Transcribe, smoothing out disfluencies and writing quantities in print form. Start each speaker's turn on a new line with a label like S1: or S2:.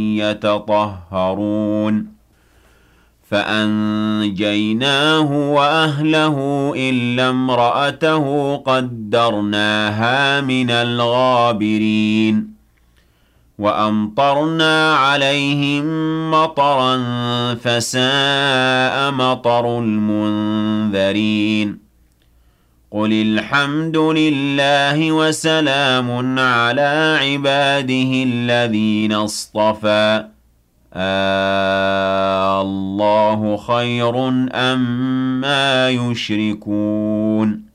S1: يتطهرون فأنجيناه وأهله إلا امرأته قدرناها من الغابرين وأمطرنا عليهم مطرا فساء مطر المنذرين قل الحمد لله وسلام على عباده الذين اصطفى الله خير أم ما يشركون